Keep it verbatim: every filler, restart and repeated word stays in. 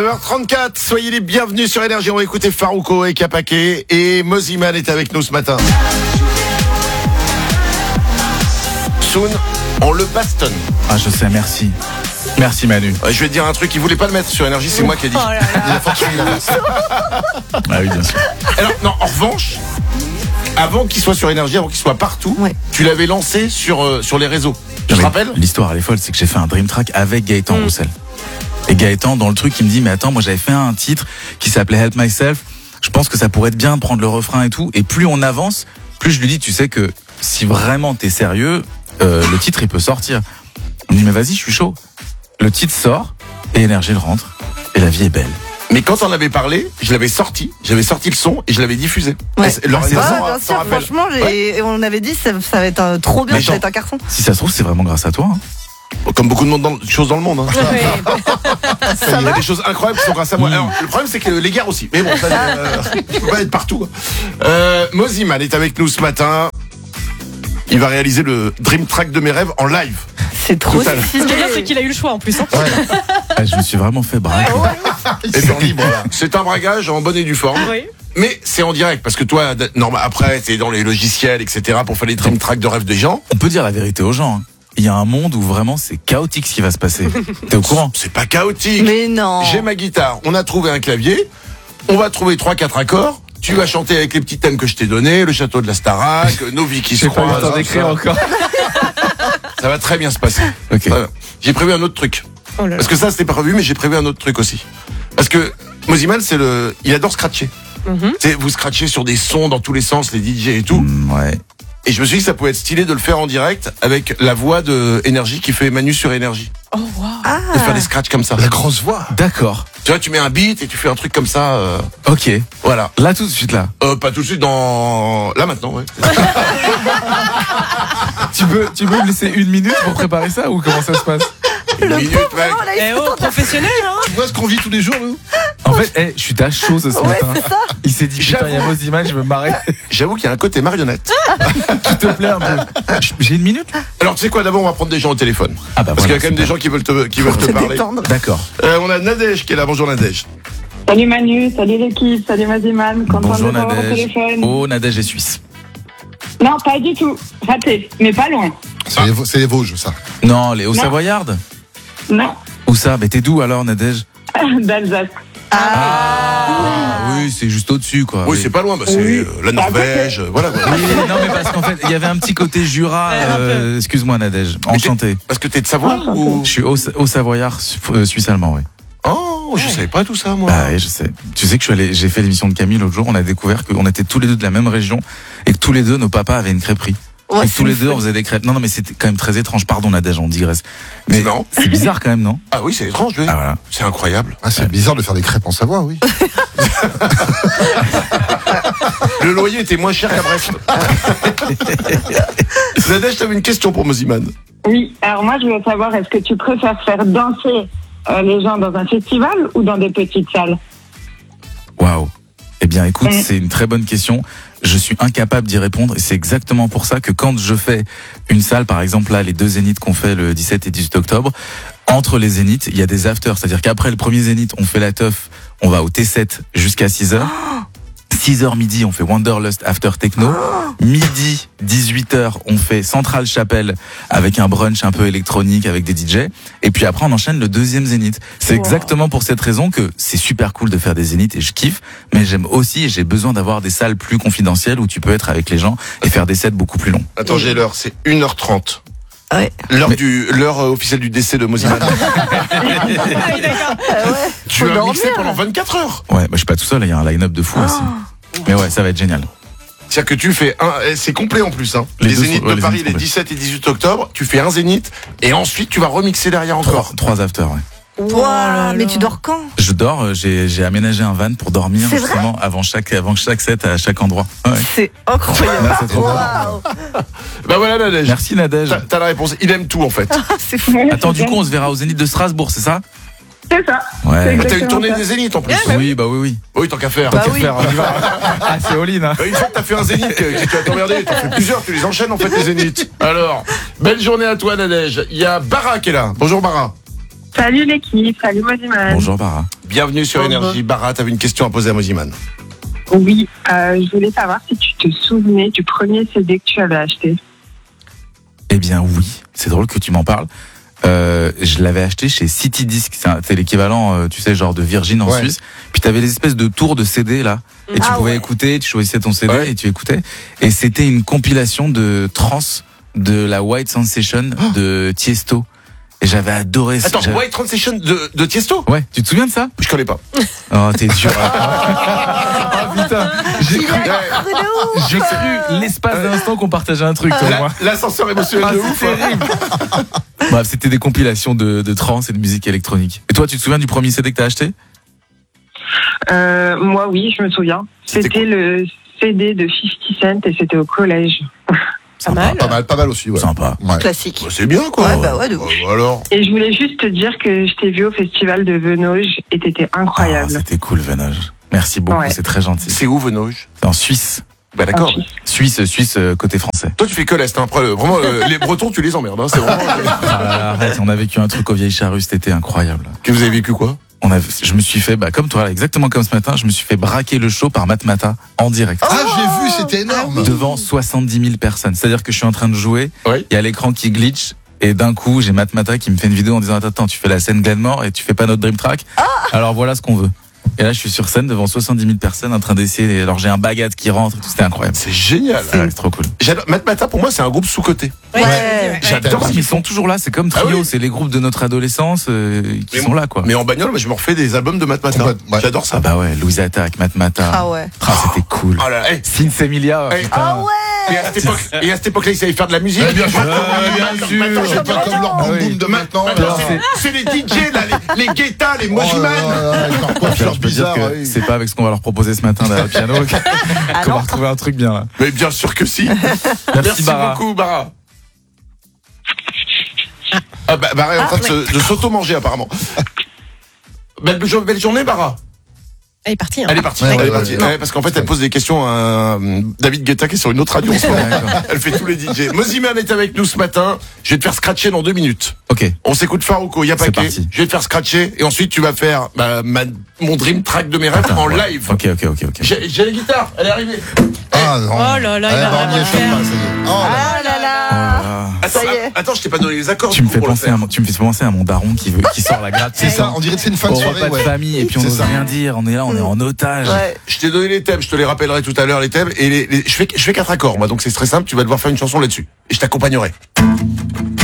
neuf heures trente-quatre, soyez les bienvenus sur Énergie. On va écouter Farouko et Kapake. Et Moziman est avec nous ce matin. Soon, on le bastonne. Ah, je sais, merci. Merci Manu. Ouais, je vais te dire un truc, il voulait pas le mettre sur Énergie, c'est moi qui ai dit. Oh là là. Il a fortuné l'inverse. Ah oui, bien sûr. Alors, non, en revanche, avant qu'il soit sur Énergie, avant qu'il soit partout, Ouais. tu l'avais lancé sur, euh, sur les réseaux. Tu te Mais rappelles? L'histoire, elle est folle, c'est que j'ai fait un dream track avec Gaëtan Mm. Roussel. Et Gaëtan, dans le truc, il me dit, mais attends, moi j'avais fait un titre qui s'appelait Help Myself. Je pense que ça pourrait être bien de prendre le refrain et tout. Et plus on avance, plus je lui dis, tu sais que si vraiment t'es sérieux, euh, le titre il peut sortir. Il me dit, mais vas-y, je suis chaud. Le titre sort, et Énergie le rentre, et la vie est belle. Mais quand on avait parlé, je l'avais sorti, j'avais sorti le son et je l'avais diffusé. Ouais. Et c'est- Laurent Ah, c'est Vincent, Ouais, bien s'en sûr, rappelle. franchement, j'ai- Ouais. et on avait dit ça, ça va être un- trop bien, Mais ça genre- va être un carton. Si ça se trouve, c'est vraiment grâce à toi. Hein. Comme beaucoup de monde dans, choses dans le monde. Hein. Ça Il y a va des choses incroyables qui sont grâce à moi. Mm. Alors, le problème, c'est que les guerres aussi. Mais bon, ça, euh, il faut pas être partout. Euh, Moziman est avec nous ce matin. Il va réaliser le Dream Track de mes rêves en live. C'est trop Tout à l'heure. difficile. Ce qui est bien, c'est qu'il a eu le choix en plus. Hein. Ah, je me suis vraiment fait braquer. Et bien libre. Là. C'est un bragage en bonne et due forme. Oui. Mais c'est en direct parce que toi, d- non, bah, après, c'est dans les logiciels, et cetera pour faire les Dream Track de rêves des gens. On peut dire la vérité aux gens. Hein. Il y a un monde où vraiment c'est chaotique ce qui va se passer. T'es au courant? C'est pas chaotique. Mais non. J'ai ma guitare, on a trouvé un clavier, on va trouver trois quatre accords. Tu vas chanter avec les petits thèmes que je t'ai donnés, le château de la Starac, nos vies qui se croisent. ça, encore. ça va très bien se passer. Ok. Très bien. J'ai prévu un autre truc. Oh là là. Parce que ça, c'était pas prévu, mais j'ai prévu un autre truc aussi. Parce que Moziman, c'est le, il adore scratcher. Mhm. Tu sais, vous scratchez sur des sons dans tous les sens, les D J et tout. Mm, ouais. Et je me suis dit que ça pouvait être stylé de le faire en direct avec la voix de Énergie qui fait Manu sur Énergie. Oh, wow. Ah. De faire des scratchs comme ça. La grosse voix. D'accord. Tu vois, tu mets un beat et tu fais un truc comme ça. euh, Ok. voilà. Là tout de suite là. Euh, pas tout de suite dans... Là maintenant, ouais. Tu peux, tu peux me laisser une minute pour préparer ça ou comment ça se passe? Une Le minute, pauvre, mec. oh, là, il Eh se oh, tente à- professionnel, hein. Tu vois ce qu'on vit tous les jours, nous? En fait, eh, je suis à chaud ce Ouais, matin. c'est ça. Il s'est dit putain, il y a Moziman, je veux me marrer. J'avoue qu'il y a un côté marionnette. S'il te plaît un peu. J'ai une minute là? Alors, tu sais quoi, d'abord, on va prendre des gens au téléphone. Ah bah Parce qu'il y voilà, a quand même super. des gens qui veulent te, qui veulent te Se parler. détendre. D'accord. Euh, on a Nadège qui est là. Bonjour Nadège. Salut Manu, salut l'équipe, salut Maziman, content Bonjour de vous avoir au Nadège. téléphone. Oh, Nadège est suisse. Non, pas du tout, raté, mais pas loin. C'est les, Vau- c'est les Vosges, ça. Non, les Non. Hauts-Savoyardes. Non, Où ça? Mais t'es d'où alors, Nadège? d'Alsace. Ah, oui, c'est juste au-dessus quoi. Oui, c'est pas loin. Bah, c'est Oui. euh, la Norvège. euh, Voilà. quoi. Oui, non mais parce qu'en fait, il y avait un petit côté Jura. euh, excuse-moi Nadège. Mais t'es- Enchanté. Parce que t'es de Savoie ou... Je suis au, au Savoyard euh, suisse-allemand, oui. Oh, je savais pas tout ça, moi. Bah oui, je sais. Tu sais que je suis allé, j'ai fait l'émission de Camille l'autre jour, on a découvert qu'on était tous les deux de la même région et que tous les deux, nos papas avaient une crêperie. Ouais, et que c'est tous les une deux, on folie. faisait des crêpes. Non, non, mais c'était quand même très étrange. Pardon, Nadège, on digresse. Mais C'est marrant. c'est bizarre quand même, non? Ah oui, c'est étrange, oui. Ah voilà. C'est incroyable. Ah, c'est bizarre de faire des crêpes en Savoie, oui. Le loyer était moins cher qu'à Brest. Nadège, t'avais une question pour Moziman. Oui, alors moi je voulais savoir, est-ce que tu préfères faire danser euh, les gens dans un festival ou dans des petites salles? Waouh. Eh bien, écoute, Mm. c'est une très bonne question. Je suis incapable d'y répondre et c'est exactement pour ça que quand je fais une salle, par exemple là, les deux zéniths qu'on fait le dix-sept et dix-huit octobre, entre les zéniths, il y a des afters. C'est-à-dire qu'après le premier zénith, on fait la teuf, on va au T sept jusqu'à six heures. six heures midi, on fait Wanderlust After Techno. Midi, dix-huit heures, on fait Central Chapelle avec un brunch un peu électronique avec des D J. Et puis après, on enchaîne le deuxième zénith. C'est Wow. exactement pour cette raison que c'est super cool de faire des zéniths et je kiffe. Mais j'aime aussi et j'ai besoin d'avoir des salles plus confidentielles où tu peux être avec les gens et faire des sets beaucoup plus longs. Attends, j'ai l'heure, c'est une heure trente. Ouais. L'heure Mais- du, l'heure euh, officielle du décès de Moziman. Ah oui, d'accord. Ah ouais. Tu Faut as dormir. mixé pendant vingt-quatre heures. Ouais, bah, je suis pas tout seul, il y a un line-up de fou aussi. Mais ouais, ça va être génial. C'est-à-dire que tu fais un, eh, c'est complet en plus, hein. Les Les, deux zéniths sont- ouais, de les Paris, zéniths les complets. dix-sept et dix-huit octobre, tu fais un zénith, et ensuite tu vas remixer derrière Trois, encore. trois afters, ouais. Ouah, mais tu dors quand? Je dors, euh, j'ai, j'ai aménagé un van pour dormir C'est vrai justement avant chaque, avant chaque set à chaque endroit. Ouais. C'est incroyable. Là, c'est trop bien. Waouh. Bah voilà, Nadège. Merci Nadège. T'as, t'as la réponse. Il aime tout, en fait. C'est fou. Ouais, Attends, c'est du bien. coup, on se verra au Zénith de Strasbourg, c'est ça? C'est ça. Ouais. Bah, t'as une Exactement tournée ça. des zéniths, en plus. Oui, bah oui, oui. Oui, tant qu'à faire. Bah Tant qu'à oui. faire, on y va. Ah, c'est all-in, hein. Bah, une fois que t'as fait un zénith, que, que tu vas t'emmerder, t'en fais plusieurs, tu les enchaînes, en fait, les zéniths. Alors, belle journée à toi, Nadège. Il y a Bara qui est là. Bonjour, Bara. Salut l'équipe, salut Maziman. Bonjour, Bara. bienvenue sur Énergie. Bara, t'avais une question à poser à Moziman. Oui, euh, je voulais savoir si tu te souvenais du premier C D que tu avais acheté. Eh bien oui, c'est drôle que tu m'en parles. Euh, je l'avais acheté chez City Disc, c'est, un- c'est l'équivalent, euh, tu sais, genre de Virgin en Ouais. Suisse. Puis t'avais les espèces de tours de C D là, et tu Ah pouvais ouais. écouter, tu choisissais ton C D Ouais. et tu écoutais. Et c'était une compilation de trance de la White Sensation de Tiesto. Et j'avais adoré ça. Attends, J'avais- White Transition de, de Tiesto? Ouais, tu te souviens de ça? Je connais pas. Oh, t'es dur. Ah putain, j'ai cru, j'ai cru l'espace d'instant qu'on partageait un truc, toi et La- moi. L'ascenseur émotionnel Ah, de c'est ouf. hein. terrible. Bref, c'était des compilations de, de trance et de musique électronique. Et toi, tu te souviens du premier C D que t'as acheté? Euh, moi, oui, je me souviens. C'était C'était le C D de cinquante Cent et c'était au collège. Pas mal. Pas mal, pas mal aussi, ouais. Sympa. Ouais. Classique. Bah, c'est bien, quoi. Ouais, bah ouais, de Bah, ouf. alors. Et je voulais juste te dire que je t'ai vu au festival de Venoge et t'étais Ah, incroyable. c'était cool, Venage. Merci beaucoup, Ouais. c'est très gentil. C'est où, Venoge? C'est en Suisse. Bah, d'accord. Ensuite. Suisse, Suisse, euh, côté français. Toi, tu fais que l'Est, hein. Après, euh, vraiment, euh, les Bretons, tu les emmerdes, hein. C'est vraiment. Ah là là, arrête, on a vécu un truc aux Vieilles Charrues, c'était incroyable. Que vous avez vécu quoi? On a, je me suis fait, bah, comme toi, là, exactement comme ce matin, je me suis fait braquer le show par Matmata en direct. Ah, j'ai vu, c'était énorme. Devant soixante-dix mille personnes. C'est-à-dire que je suis en train de jouer, Oui. il y a l'écran qui glitch, et d'un coup, j'ai Matmata qui me fait une vidéo en disant, attends, attends, tu fais la scène Glenmore et tu fais pas notre Dream Track. Alors voilà ce qu'on veut. Et là, je suis sur scène devant soixante-dix mille personnes en train d'essayer. Alors j'ai un baguette qui rentre, et tout, c'était incroyable. C'est génial. Ah, c'est trop cool. J'adore. Matmata, pour moi, c'est un groupe sous-coté. Ouais. Ouais. J'adore. Ils sont toujours là, c'est comme Ah Trio, oui. c'est les groupes de notre adolescence euh, qui Mais sont là, quoi. Mais en bagnole, moi, je me refais des albums de Matmata. Complètement, ouais. J'adore ça. Ah bah ouais, Louise Attack, Matmata. Ah ouais. Ah, c'était cool. Oh là là. Eh, Sins Emilia. Eh, putain. Ah ouais. Et à cette époque, et à cette époque-là, ils savaient faire de la musique. Eh bien sûr. Maintenant, bien sûr. maintenant, C'est pas comme leur Ah boum oui. boum de maintenant. maintenant, là. c'est- c'est les D J, là, les, les Guetta, les Oh là Mojiman. là là, avec leur Alors, coiffure je peux dire bizarre. que oui. c'est pas avec ce qu'on va leur proposer ce matin derrière le piano Ah qu'on va non. retrouver un truc bien là. Mais bien sûr que si. Merci, Bara. beaucoup, Bara. Ah, bah, Bara est en train de, se- de s'auto-manger, apparemment. Belle, jo- belle journée, Bara. Elle est partie. Hein. Elle est partie. Ouais, elle ouais, est partie. ouais. Ouais, parce qu'en fait, elle pose des questions à euh, David Guetta qui est sur une autre radio en ce moment. D'accord. Elle fait tous les D J. Moziman est avec nous ce matin. Je vais te faire scratcher dans deux minutes. Ok. On s'écoute Farouko, y a pas C'est qu'à. parti. Je vais te faire scratcher et ensuite tu vas faire bah, ma- mon dream track de mes rêves en Ouais. live. Ok, ok, ok, ok. J'ai j'ai la guitare, elle est arrivée. Ah non. Oh là là, il Eh va ben, vraiment on y le échappe faire. pas, ça y est. Oh là là. Ah là là. Ah. Attends, Ça y est. a- attends, je t'ai pas donné les accords. Tu du me coup, fais pour le penser faire. à mon, tu me fais penser à mon daron qui veut, qui sort la gratte. C'est ça, on dirait que c'est une fin Au de soirée, repas de ouais. famille et puis on C'est n'ose ça. rien dire. On est là, on est en otage. Ouais. Je t'ai donné les thèmes, je te les rappellerai tout à l'heure les thèmes et les, les- je fais je fais quatre accords moi donc c'est très simple, tu vas devoir faire une chanson là-dessus et je t'accompagnerai.